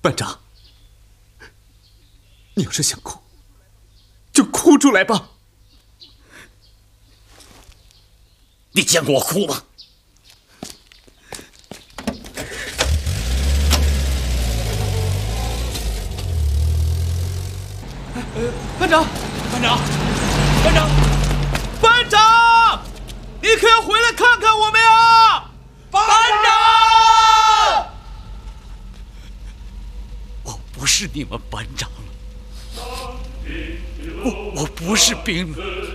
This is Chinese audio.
班长，你要是想哭，就哭出来吧。 你见过我哭吗？ 班长，班长，班长，班长，你可要回来看看我们呀！班长， 我不是你们班长了，我不是兵了。